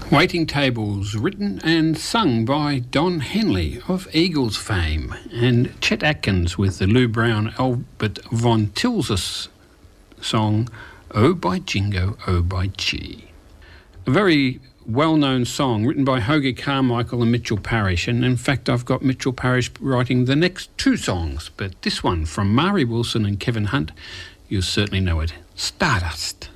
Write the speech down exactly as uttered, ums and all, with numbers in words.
Waiting Tables, written and sung by Don Henley of Eagles fame, and Chet Atkins with the Lou Brown Albert von Tilsis song Oh by Jingo, Oh by G. A very well-known song written by Hoagy Carmichael and Mitchell Parish, and in fact I've got Mitchell Parish writing the next two songs, but this one from Mari Wilson and Kevin Hunt, you'll certainly know it, Stardust.